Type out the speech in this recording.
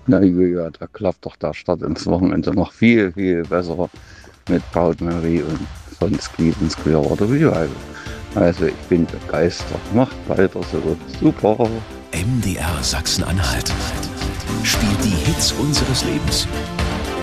Na ja, da klappt doch der Start ins Wochenende noch viel, viel besser mit Proud Mary und von Creedence Clearwater Revival. Also ich bin begeistert. Macht weiter so. Super. MDR Sachsen-Anhalt spielt die Hits unseres Lebens.